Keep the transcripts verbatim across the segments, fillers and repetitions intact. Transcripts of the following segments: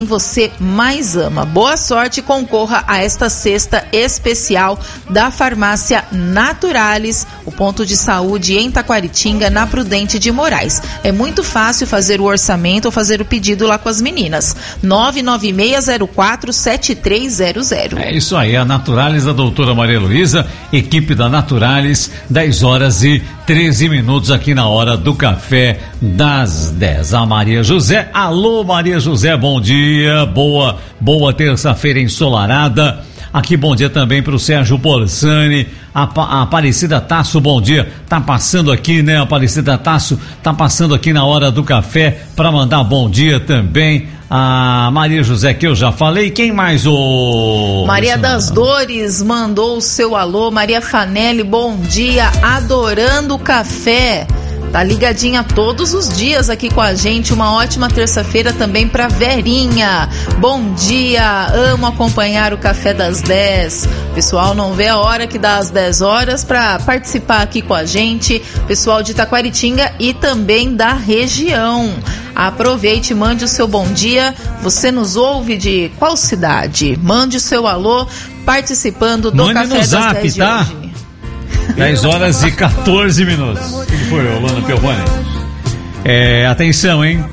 você mais ama. Boa sorte e concorra a esta cesta especial da Farmácia Naturalis, o ponto de saúde em Taquaritinga, na Prudente de Moraes. É muito fácil fazer o orçamento ou fazer o pedido lá com as meninas. nove nove seis zero quatro sete três zero zero. É isso aí, a Naturalis da doutora Maria Luísa, equipe da Naturalis, dez horas e treze minutos aqui na hora do café das dez. A Maria José, alô Maria José, bom dia. Boa, boa terça-feira ensolarada. Aqui bom dia também para o Sérgio Borsani, a, a Aparecida Tasso, bom dia. Tá passando aqui, né, Aparecida Tasso? Tá passando aqui na hora do café para mandar bom dia também. A Maria José, que eu já falei. Quem mais? O Maria das Dores mandou o seu alô. Maria Fanelli, bom dia, adorando o café. Tá ligadinha todos os dias aqui com a gente. Uma ótima terça-feira também pra Verinha. Bom dia, amo acompanhar o Café das dez. Pessoal, não vê a hora que dá às dez horas pra participar aqui com a gente. Pessoal de Taquaritinga e também da região. Aproveite, mande o seu bom dia. Você nos ouve de qual cidade? Mande o seu alô participando do Mande Café no das zap, dez de tá? hoje. dez horas e quatorze minutos. O que foi, Olana Piovani? É, atenção, hein?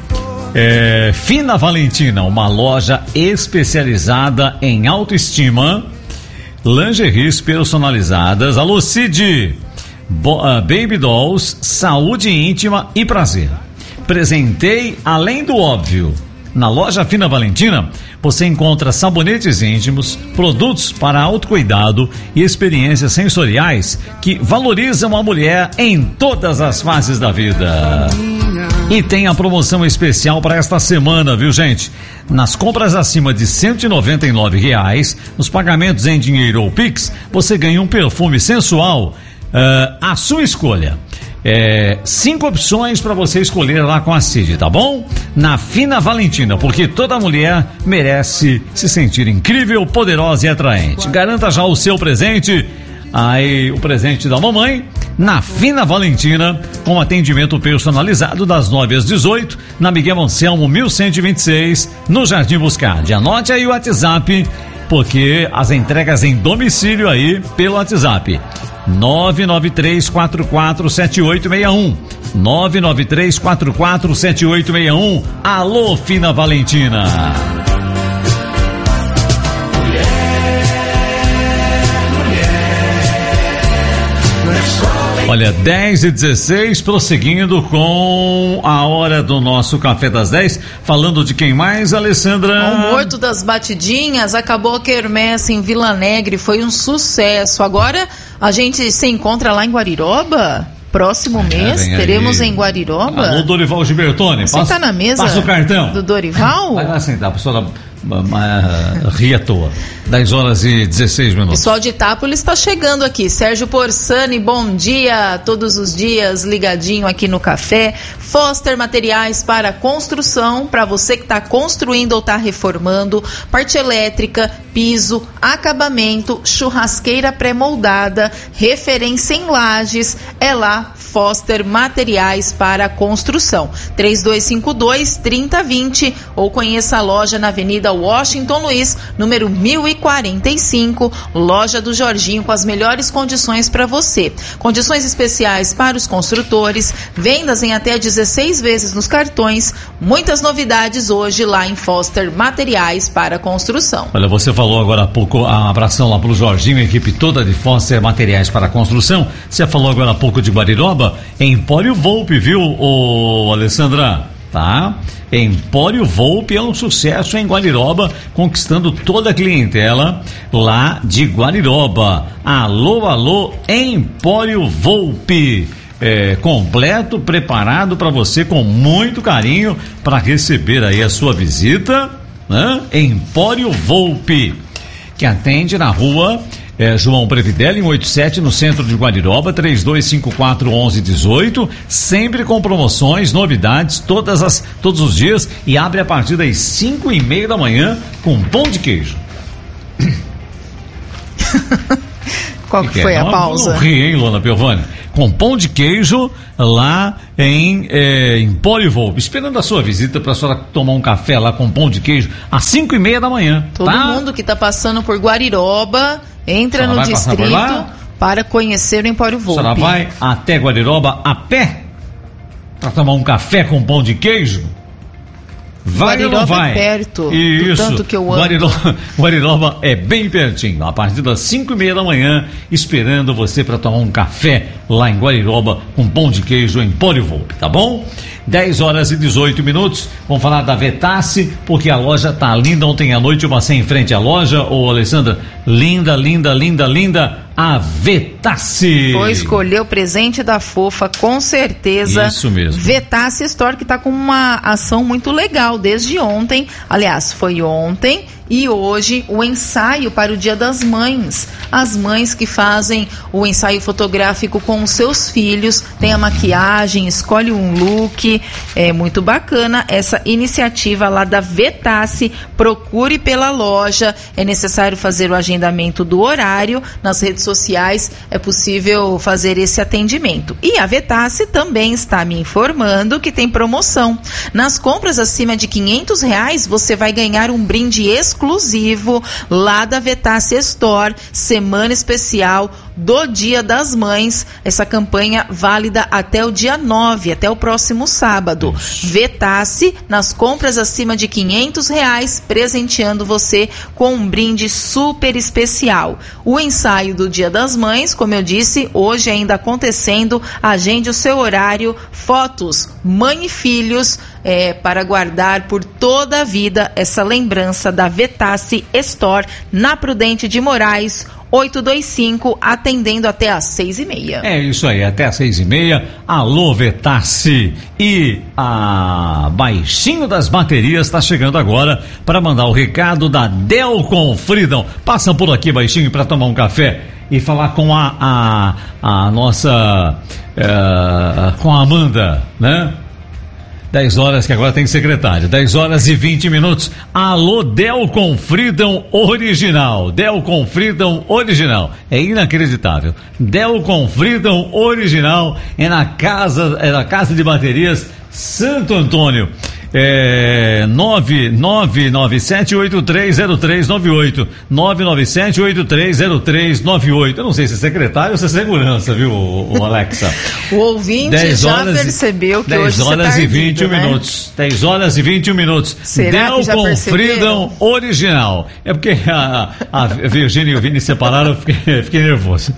É, Fina Valentina, uma loja especializada em autoestima, lingeries personalizadas. Alô, Cid! Bo, uh, Baby Dolls, saúde íntima e prazer. Presentei além do óbvio. Na loja Fina Valentina, você encontra sabonetes íntimos, produtos para autocuidado e experiências sensoriais que valorizam a mulher em todas as fases da vida. E tem a promoção especial para esta semana, viu, gente? Nas compras acima de cento e noventa e nove reais, nos pagamentos em dinheiro ou Pix, você ganha um perfume sensual, uh, à sua escolha. É, cinco opções para você escolher lá com a Cid, tá bom? Na Fina Valentina, porque toda mulher merece se sentir incrível, poderosa e atraente. Garanta já o seu presente, aí o presente da mamãe, na Fina Valentina, com atendimento personalizado das nove às dezoito, na Miguel Anselmo mil cento e vinte e seis, no Jardim Buscardi. Anote aí o WhatsApp, porque as entregas em domicílio aí pelo WhatsApp. nove nove três quatro quatro sete oito seis um nove nove três quatro quatro sete oito seis um. Alô, Fina Valentina. Olha, dez e dezesseis, prosseguindo com a hora do nosso Café das dez, falando de quem mais, Alessandra? O Morto das Batidinhas acabou a quermesse em Vila Alegre, foi um sucesso. Agora a gente se encontra lá em Guariroba? Próximo é, mês teremos aí em Guariroba. Alô, Dorival Gilbertoni. Você passa, tá na mesa passa o cartão do Dorival? Vai lá sentar, a pessoa uh, ri à toa. dez horas e dezesseis minutos. Pessoal de Itápolis está chegando aqui. Sérgio Borsani, bom dia. Todos os dias ligadinho aqui no café. Foster Materiais para Construção, para você que está construindo ou está reformando, parte elétrica, piso, acabamento, churrasqueira pré-moldada, referência em lajes, é lá Foster Materiais para Construção. três dois cinco dois, três zero dois zero ou conheça a loja na Avenida Washington Luiz, número mil e quarenta e cinco, loja do Jorginho, com as melhores condições para você. Condições especiais para os construtores, vendas em até dezesseis vezes nos cartões, muitas novidades hoje lá em Foster Materiais para Construção. Olha, você falou agora há pouco, a abração lá pro Jorginho, a equipe toda de Foster Materiais para Construção. Você falou agora há pouco de Guariroba, Empório Volpe, viu, ô Alessandra? Tá? Empório Volpe é um sucesso em Guariroba, conquistando toda a clientela lá de Guariroba. Alô, alô, Empório Volpe. É, completo, preparado para você com muito carinho para receber aí a sua visita, né? Empório Volpe, que atende na rua É, João Previdelli, cento e oitenta e sete, no centro de Guariroba, três dois cinco quatro, onze dezoito, sempre com promoções, novidades, todas as, todos os dias, e abre a partir das cinco e meia da manhã com pão de queijo. Qual que, que foi é? a não, pausa? Não ri, hein, Lona Piovani? Com pão de queijo lá em é, Empório Volpe, esperando a sua visita para a senhora tomar um café lá com pão de queijo às cinco e meia da manhã. Todo tá? mundo que está passando por Guariroba, entra no distrito para conhecer o Empório Volpe. A senhora vai até Guariroba a pé para tomar um café com pão de queijo? Vai ou não vai? É perto, Isso. Do tanto que eu amo. Guariroba, Guariroba é bem pertinho, a partir das cinco e meia da manhã, esperando você para tomar um café lá em Guariroba com pão de queijo em Empório Volpe, tá bom? dez horas e dezoito minutos, vamos falar da Vetasse, porque a loja tá linda. Ontem à noite eu passei em frente à loja, ô Alessandra, linda, linda, linda, linda, a Vetasse. Foi escolher o presente da fofa, com certeza. Isso mesmo. Vetasse Store, que tá com uma ação muito legal desde ontem, aliás, foi ontem e hoje o ensaio para o Dia das Mães. As mães que fazem o ensaio fotográfico com os seus filhos, tem a maquiagem, escolhe um look, é muito bacana essa iniciativa lá da Vetasse. Procure pela loja, é necessário fazer o agendamento do horário, nas redes sociais é possível fazer esse atendimento. E a Vetasse também está me informando que tem promoção. Nas compras acima de quinhentos reais, você vai ganhar um brinde exclusivo exclusivo lá da Vetasse Store, semana especial do Dia das Mães. Essa campanha válida até o dia nove, até o próximo sábado. Vetasse, nas compras acima de quinhentos reais, presenteando você com um brinde super especial. O ensaio do Dia das Mães, como eu disse, hoje ainda acontecendo. Agende o seu horário, fotos, mãe e filhos, É, para guardar por toda a vida essa lembrança da Vetasse Store, na Prudente de Moraes, oitocentos e vinte e cinco, atendendo até às seis e meia. É isso aí, até às seis e meia. Alô, Vetasse. E a Baixinho das Baterias está chegando agora para mandar o recado da Delcon Freedom. Passam por aqui, Baixinho, para tomar um café e falar com a, a, a nossa é, com a Amanda, né? dez horas, que agora tem secretário. dez horas e vinte minutos. Alô, Delcon Freedom Original. Delcon Freedom Original. É inacreditável. Delcon Freedom Original é na casa, é na Casa de Baterias Santo Antônio. É nove nove nove sete oito três zero três nove oito nove nove sete oito três zero três nove oito. Eu não sei se é secretário ou se é segurança, viu, o Alexa? O ouvinte já percebeu que hoje você tá dez horas e vinte e um né? minutos. dez horas e vinte e um minutos. Será que já Delcon perceberam? Freedom Original. É porque a, a Virgínia e o Vini separaram, eu fiquei, fiquei nervoso.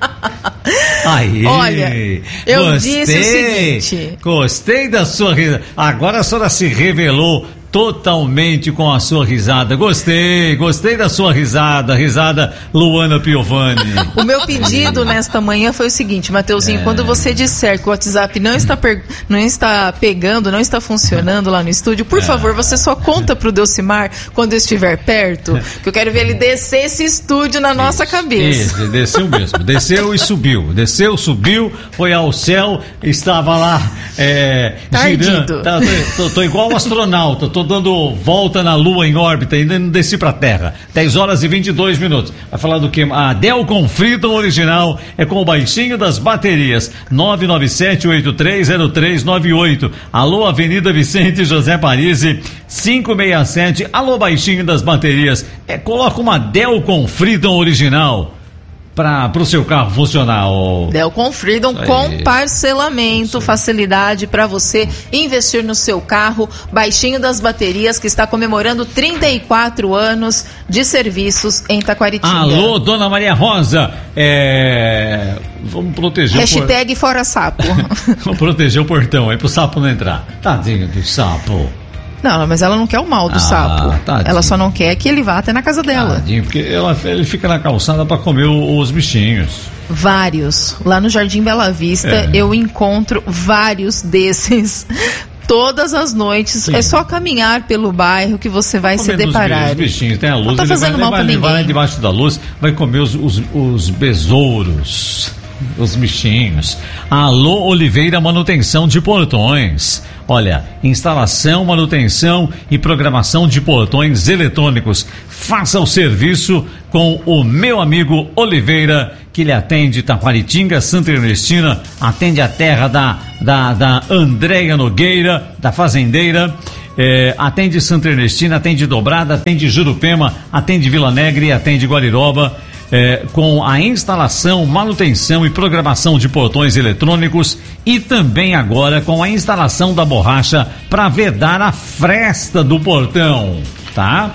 Aí, olha, eu gostei, disse o seguinte. Gostei da sua risada. Agora a senhora se revelou totalmente com a sua risada. Gostei, gostei da sua risada, risada Luana Piovani. O meu pedido nesta manhã foi o seguinte, Mateuzinho, é. quando você disser que o WhatsApp não está, per... não está pegando, não está funcionando lá no estúdio, por é. favor, você só conta pro Delcimar quando eu estiver perto, que eu quero ver ele descer esse estúdio na nossa isso, cabeça. Isso, desceu mesmo, desceu e subiu, desceu, subiu, foi ao céu, estava lá é, girando, tá, tô, tô, tô igual um astronauta, tô dando volta na Lua em órbita, ainda não desci pra Terra. dez horas e vinte e dois minutos. Vai falar do que? A Delcon Freedom Original é com o Baixinho das Baterias. nove nove sete oito três zero três nove oito. Alô, Avenida Vicente José Parisi, cinco seis sete. Alô, Baixinho das Baterias. É, coloca uma Delcon Freedom Original para o seu carro funcionar. Oh. Delcon Freedom com parcelamento, facilidade para você investir no seu carro. Baixinho das Baterias, que está comemorando trinta e quatro anos de serviços em Taquaritinga. Alô, Dona Maria Rosa, é... vamos proteger Hashtag o por... fora sapo. Vamos proteger o portão aí pro sapo não entrar. Tadinho do sapo. Não, mas ela não quer o mal do ah, sapo. Tadinho. Ela só não quer que ele vá até na casa dela. Tadinho, porque ela, ele fica na calçada para comer o, os bichinhos. Vários. Lá no Jardim Bela Vista é. eu encontro vários desses. Todas as noites. Sim. É só caminhar pelo bairro que você vai Comendo se deparar. Os bichinhos, tem a luz. Não tá ele fazendo vai, mal ele vai, pra ele ninguém. vai debaixo da luz, vai comer os, os, os besouros. Os bichinhos. Alô, Oliveira Manutenção de Portões. Olha, instalação, manutenção e programação de portões eletrônicos. Faça o serviço com o meu amigo Oliveira, que ele atende Taquaritinga, Santa Ernestina, atende a terra da, da, da Andréia Nogueira, da fazendeira, é, atende Santa Ernestina, atende Dobrada, atende Jurupema, atende Vila Negre, atende Guariroba, é, com a instalação, manutenção e programação de portões eletrônicos e também agora com a instalação da borracha para vedar a fresta do portão, tá?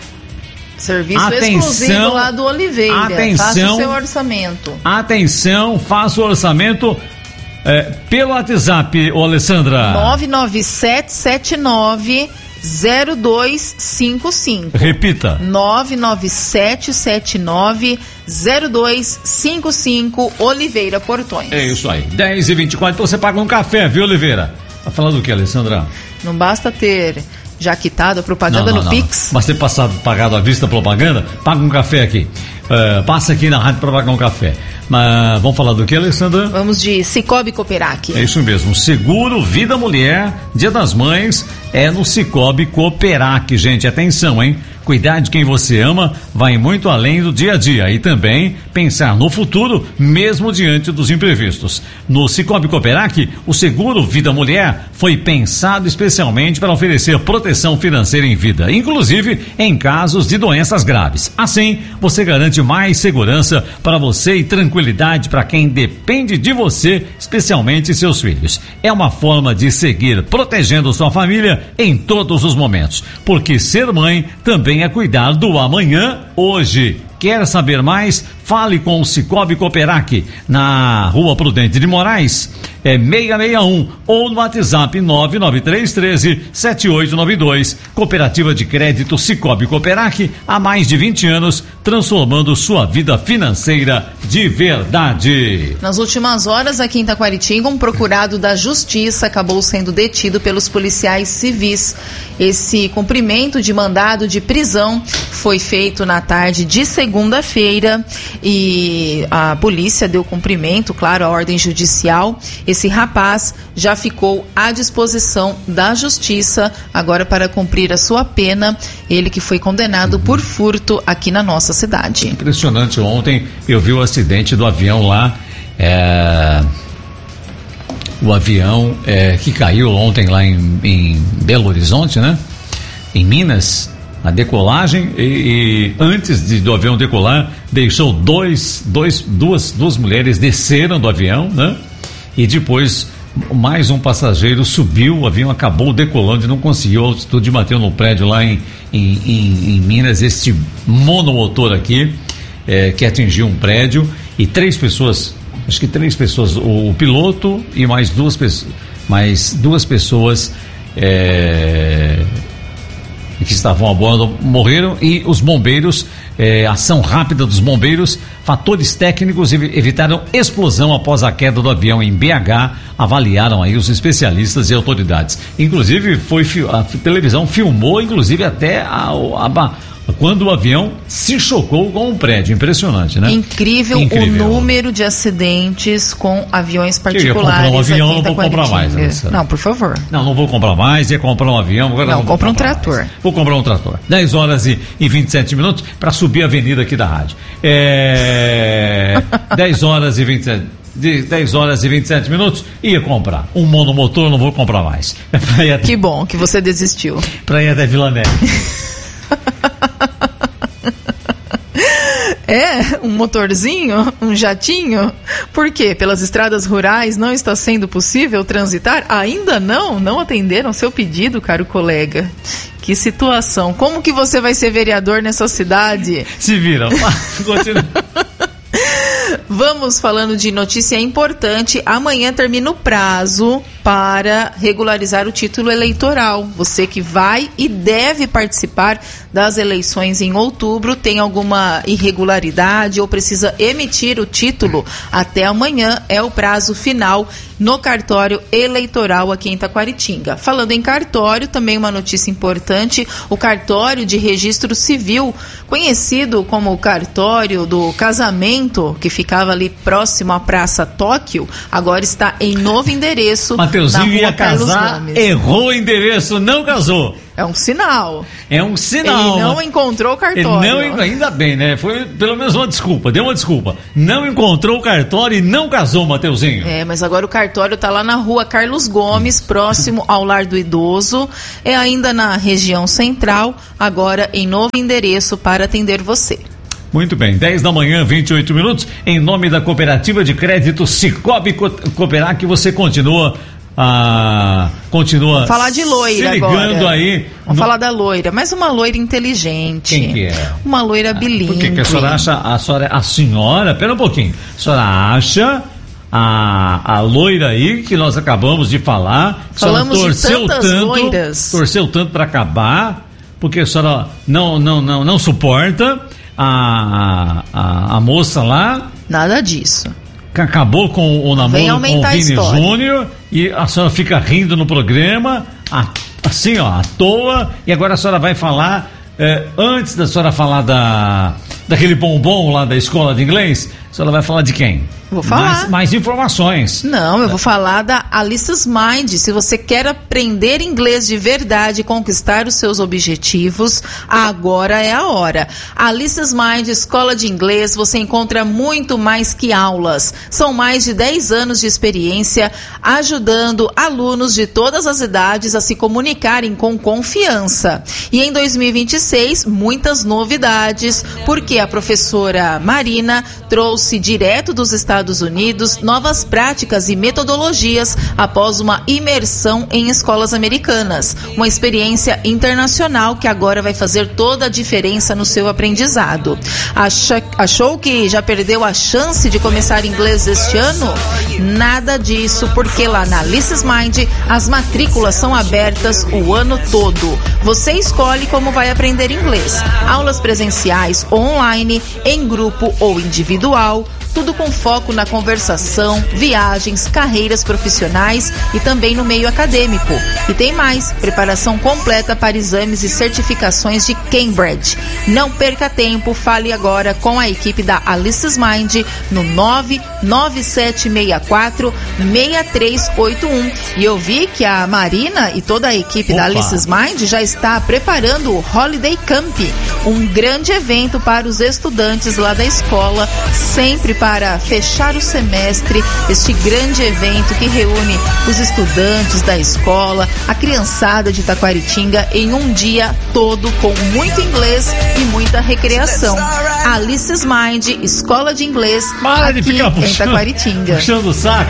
Serviço atenção, exclusivo lá do Oliveira. Atenção, faça o seu orçamento. Atenção, faça o orçamento é, pelo WhatsApp, ô Alessandra. nove nove sete sete nove zero dois cinco cinco. Repita. nove nove sete sete nove zero dois cinco cinco, Oliveira Portões. É isso aí. dez e vinte e quatro, então você paga um café, viu, Oliveira? Tá falando do que, Alessandra? Não basta ter já quitado a propaganda não, não, no não, Pix? Mas ter passado, pagado à vista a propaganda, paga um café aqui. Uh, passa aqui na rádio para pagar um café. Mas vamos falar do que, Alessandra? Vamos de Cicobi Cooperac. É isso mesmo. Seguro Vida Mulher, Dia das Mães, é no Cicobi Cooperac, gente. Atenção, hein? Cuidar de quem você ama vai muito além do dia a dia e também pensar no futuro, mesmo diante dos imprevistos. No Cicobi Cooperac, o seguro Vida Mulher foi pensado especialmente para oferecer proteção financeira em vida, inclusive em casos de doenças graves. Assim, você garante mais segurança para você e tranquilidade para quem depende de você, especialmente seus filhos. É uma forma de seguir protegendo sua família em todos os momentos, porque ser mãe também é cuidar do amanhã hoje. Quer saber mais? Fale com o Cicobi Cooperac na Rua Prudente de Moraes, é seiscentos e sessenta e um, ou no WhatsApp nove nove três um três sete oito nove dois. Cooperativa de Crédito Cicobi Cooperac, há mais de vinte anos, transformando sua vida financeira de verdade. Nas últimas horas, aqui em Taquaritinga, um procurado da Justiça acabou sendo detido pelos policiais civis. Esse cumprimento de mandado de prisão foi feito na tarde de segunda-feira e a polícia deu cumprimento, claro, à ordem judicial. Esse rapaz já ficou à disposição da Justiça agora para cumprir a sua pena, ele que foi condenado por furto aqui na nossa cidade. Impressionante, ontem eu vi o acidente do avião lá, é... o avião é, que caiu ontem lá em, em Belo Horizonte, né? Em Minas, a decolagem e, e antes de, do avião decolar, deixou dois, dois, duas, duas mulheres desceram do avião, né? E depois mais um passageiro subiu, o avião acabou decolando e não conseguiu a altitude, bateu no prédio lá em, em, em, em Minas, este monomotor aqui, é, que atingiu um prédio e três pessoas, acho que três pessoas, o, o piloto e mais duas pessoas, mais duas pessoas é, que estavam a bordo morreram e os bombeiros, é, ação rápida dos bombeiros, fatores técnicos evitaram explosão após a queda do avião em B H, avaliaram aí os especialistas e autoridades. Inclusive foi a televisão filmou, inclusive até a, a, a quando o avião se chocou com um prédio. Impressionante, né? Incrível, Incrível. o número de acidentes com aviões particulares. Eu ia comprar um avião, não vou comprar mais. Né? Não, por favor. Não, não vou comprar mais, ia comprar um avião. Agora não, não compra um trator. Mais. Vou comprar um trator. dez horas e vinte e sete minutos para subir a avenida aqui da rádio. É... dez horas e vinte e sete. De dez horas e vinte e sete minutos, ia comprar um monomotor, não vou comprar mais. Até... Que bom que você desistiu. Pra ir até Vila Negre. É, um motorzinho, um jatinho? Por quê? Pelas estradas rurais não está sendo possível transitar? Ainda não? Não atenderam seu pedido, caro colega? Que situação. Como que você vai ser vereador nessa cidade? Se viram. Continua. Vamos falando de notícia importante. Amanhã termina o prazo para regularizar o título eleitoral. Você que vai e deve participar das eleições em outubro, tem alguma irregularidade ou precisa emitir o título, até amanhã é o prazo final no cartório eleitoral aqui em Taquaritinga. Falando em cartório, também uma notícia importante: o cartório de registro civil, conhecido como o cartório do casamento, que ficava ali próximo à Praça Tóquio, agora está em novo endereço. Mas Mateuzinho ia casar, errou o endereço, não casou. É um sinal. É um sinal. Ele não encontrou o cartório. Ele não, ainda bem, né? Foi pelo menos uma desculpa, deu uma desculpa. Não encontrou o cartório e não casou, Mateuzinho. É, mas agora o cartório tá lá na rua Carlos Gomes, próximo ao Lar do Idoso. É ainda na região central, agora em novo endereço para atender você. Muito bem, dez da manhã, vinte e oito minutos. Em nome da Cooperativa de Crédito Cicobi Cooperar, que você continua... Ah, continua Vamos falar de loira se ligando agora. Aí Vamos no... falar da loira, mas uma loira inteligente. Quem que é? Uma loira bilíngue. Por que, que a senhora acha, a senhora, a senhora, pera um pouquinho, a senhora acha a, a loira aí que nós acabamos de falar, falamos torceu de tantas tanto, loiras. torceu tanto para acabar, porque a senhora não, não, não, não suporta a, a, a moça lá? Nada disso. Que acabou com o namoro com o Vini Júnior e a senhora fica rindo no programa, assim ó, à toa, e agora a senhora vai falar, eh, antes da senhora falar da, daquele bombom lá da escola de inglês, a senhora vai falar de quem? Vou falar. Mais, mais informações. Não, eu vou falar da Alice's Mind. Se você quer aprender inglês de verdade e conquistar os seus objetivos, agora é a hora. Alice's Mind, escola de inglês, você encontra muito mais que aulas. São mais de dez anos de experiência ajudando alunos de todas as idades a se comunicarem com confiança. E em dois mil e vinte e seis, muitas novidades, porque a professora Marina trouxe direto dos Estados Unidos novas práticas e metodologias após uma imersão em escolas americanas. Uma experiência internacional que agora vai fazer toda a diferença no seu aprendizado. Acha, achou que já perdeu a chance de começar inglês este ano? Nada disso, porque lá na Alice's Mind as matrículas são abertas o ano todo. Você escolhe como vai aprender inglês. Aulas presenciais, online, em grupo ou individual, tudo com foco na conversação, viagens, carreiras profissionais e também no meio acadêmico. E tem mais, preparação completa para exames e certificações de Cambridge. Não perca tempo, fale agora com a equipe da Alice's Mind no nove nove sete seis quatro seis três oito um. E eu vi que a Marina e toda a equipe Opa. da Alice's Mind já está preparando o Holiday Camp, um grande evento para os estudantes lá da escola, sempre para para fechar o semestre, este grande evento que reúne os estudantes da escola, a criançada de Taquaritinga em um dia todo com muito inglês e muita recreação. Alice's Mind, escola de inglês, Para aqui de ficar puxando, em Taquaritinga. Puxando o saco.